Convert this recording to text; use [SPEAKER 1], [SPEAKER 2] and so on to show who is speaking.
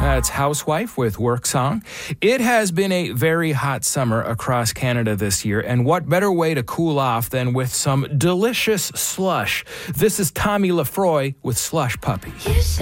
[SPEAKER 1] That's Housewife with Work Song. It has been a very hot summer across Canada this year, and what better way to cool off than with some delicious slush? This is Tommy Lefroy with Slush Puppy.